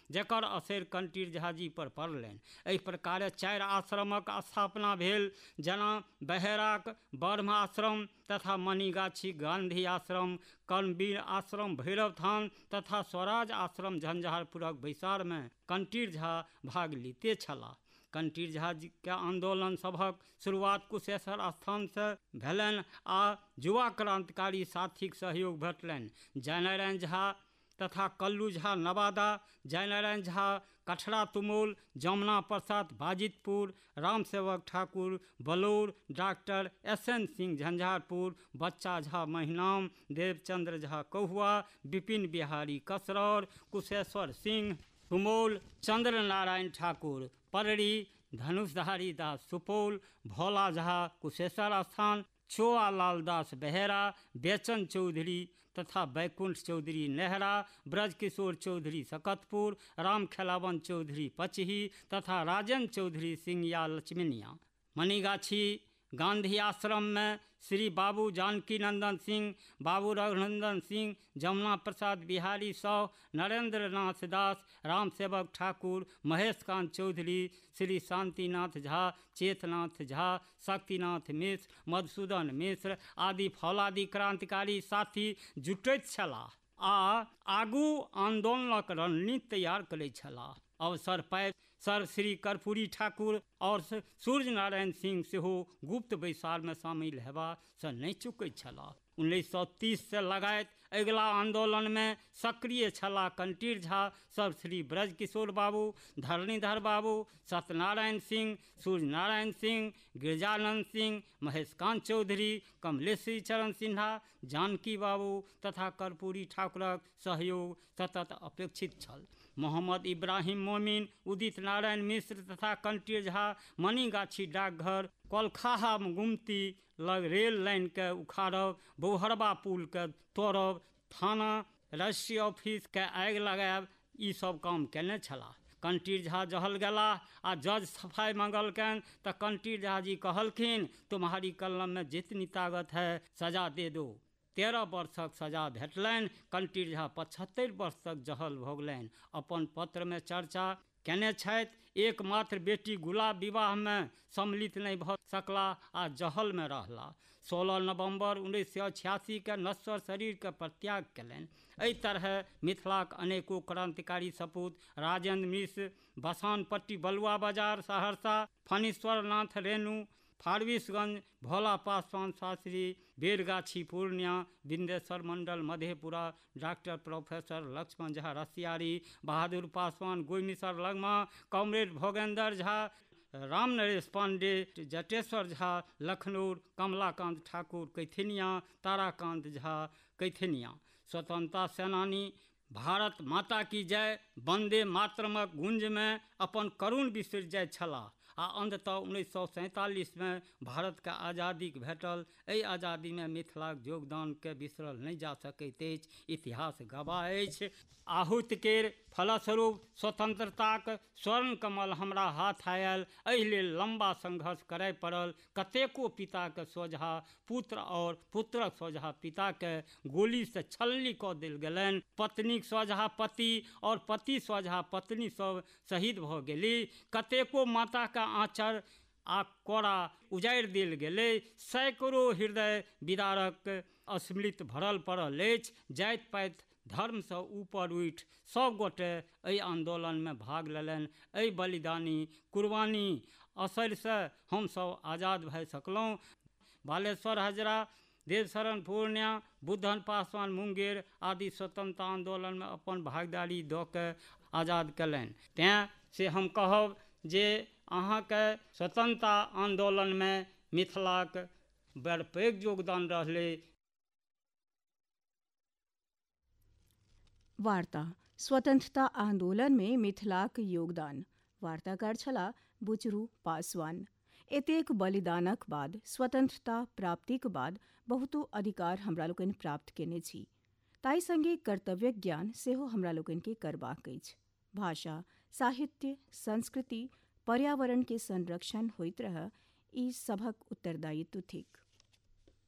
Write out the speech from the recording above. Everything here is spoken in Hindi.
जकर असर कंटीर झा जी पर पड़लनि। एहि प्रकारे 4 आश्रमक स्थापना भेल, जेना बहेराक ब्रह्म आश्रम तथा मणिगाछी गांधी आश्रम, कर्मवीर आश्रम भैरवथान तथा स्वराज आश्रम झंझारपुरक बैसारमे कंटीर झा भाग लिते छलाह। कंटीर झा के आंदोलन सभक शुरुआत कुशेश्वर स्थानसँ भेलनि आ युवा क्रांतिकारी साथीक सहयोग भेटलनि। जयनारायण झा तथा कल्लू झा नवादा, जयनारायण झा कठरा तुमौल, जमुना प्रसाद बाजितपुर, रामसेवक ठाकुर बलौर, डॉक्टर SN सिंह झंझारपुर, बच्चा झा महिनाम, देवचंद्र झा कहुआ, विपिन बिहारी कसरौर, कुशेश्वर सिंह तुमौल, चंद्र नारायण ठाकुर परड़ी, धनुषधारी दास सुपौल, भोला झा कुशेश्वर स्थान, छोआ लाल दास बेहेरा, बेचन चौधरी तथा बैकुंठ चौधरी नेहरा, ब्रजकिशोर चौधरी सकतपुर, राम खेलावन चौधरी पचही तथा राजेंद्र चौधरी सिंगिया लक्ष्मीनिया। मणिगाछी गांधी आश्रम में श्री बाबू जानकी नंदन सिंह, बाबू रघुनंदन सिंह, जमुना प्रसाद बिहारी साव, नरेंद्र नाथ दास, रामसेवक ठाकुर, महेशकांत चौधरी, श्री शांतिनाथ झा, चेतनाथ झा, शक्तिनाथ मिश्र, मधुसूदन मिश्र आदि फौलादी क्रांतिकारी साथी जुटैत छलाह आ आगू आंदोलनक रणनीति तैयार करैत छलाह। अवसर पाबि सर श्री कर्पूरी ठाकुर और सूर्य नारायण सिंह सेहो गुप्त बैसार में शामिल हेबासँ नहीं चुकैत छलाह। 1930 से लगायत अगिला आंदोलन में सक्रिय छलाह कंटीर झा सब श्री ब्रजकिशोर बाबू, धरणीधर बाबू, सत्यनारायण सिंह, सूर्य नारायण सिंह, गिरजानंद सिंह, महेशकांत चौधरी, कमलेश्वरी चरण सिन्हा, जानकी बाबू तथा कर्पूरी ठाकुरक सहयोग सतत अपेक्षित छल। मोहम्मद इब्राहिम मोमिन, उदित नारायण मिश्र तथा कंटीर झा मणिगाछी डाकघर, कोलखाहा गुमती लग रेल लाइन के उखाड़ब, बौहरबा पुल के तोड़ब, थाना रजिस्ट्री ऑफिस के आगि लगायब, ई सब काम केने छलाह। कंटीर झा जहल गेलाह आ जज सफाई मंगलकनि तऽ कंटीर झा जी कहलखिन, तुम्हारी कलम में जितनी ताकत है सजा दे दो। 13 वर्षक सजा भेटलनि। कंटीर झा 75 वर्ष तक जहल भऽ गेलनि। अपन पत्र में चर्चा केने छथि, एकमात्र बेटी गुलाब विवाह में सम्मिलित नहीं भऽ सकलाह आ जहल में रहला। 16 नवंबर 1986 के नश्वर शरीर के परित्याग कयलनि। एहि तरह मिथिलाक अनेको क्रांतिकारी सपूत राजेंद्र मिश्र, बसानपट्टी बलुआ बाजार सहरसा, फणीश्वर नाथ रेणु फारबिसगंज, भोला पासवान शास्त्री बेरगाछी पूर्णिया, बिंदेश्वर मंडल मधेपुरा, डॉक्टर प्रोफेसर लक्ष्मण झा रसियारी, बहादुर पासवान गोइमिसर लगमा, कॉमरेड भोगेंद्र झा, राम नरेश पांडे, जटेश्वर झा लखनऊ, कमलाकांत ठाकुर कैथिनिया, ताराकांत झा कैथिनिया। स्वतंत्रता सेनानी भारत माता की जय, वंदे मातरमक गुंज में अपन करुण बिसरि जाइत छलाह आ अंततः 1947 में भारत के आज़ादी भेटल। एहि आज़ादी में मिथिलाक योगदान के बिसरल नहीं जा सकैत अछि। इतिहास गवाह अछि। आहुति केर फलस्वरूप स्वतंत्रताक स्वर्ण कमल हमरा हाथ आयल। एहि लेल लंबा संघर्ष करय पड़ल। कतेको पिता के सोझा पुत्र और पुत्रक सोझा पिता के गोली से छलनी कऽ देल गेलनि। पत्नीक सोझा पति और पति सोझा पत्नी सब शहीद भऽ गेली। कतेको माता के आँचर आ कोरा उजाड़ि देल गेलै। सैकड़ों हृदय विदारक अस्मृत भरल पड़ल अछि। जाति पाति धर्म से ऊपर उठि सब गोटे एहि आंदोलन में भाग लेलनि। एहि बलिदानी कुर्बानी असर से हम सब आज़ाद भऽ सकलहुँ। बालेश्वर हजरा, देवशरण पूर्णिया, बुद्धन पासवान मुंगेर आदि स्वतंत्रता आंदोलन में अपन भागीदारी दऽ के आज़ाद कयलनि। तेँ से हम कहब जे अहाँके स्वतंत्रता आंदोलन में मिथिलाक बड़ पैघ योगदान रहलै। वार्ता स्वतंत्रता आंदोलन में मिथिलाक योगदान। वार्ताकार छला बुचरू पासवान। एतेक बलिदानक बाद स्वतंत्रता प्राप्तिक बाद बहुतो अधिकार हमरा लोकनि प्राप्त केने छी, ताहि संगे कर्तव्य ज्ञान सेहो हमरा लोकनि के करबाक अछि। भाषा, साहित्य, संस्कृति, पर्यावरण के संरक्षण होइत रह, ई सभक उत्तरदायित्व थिक।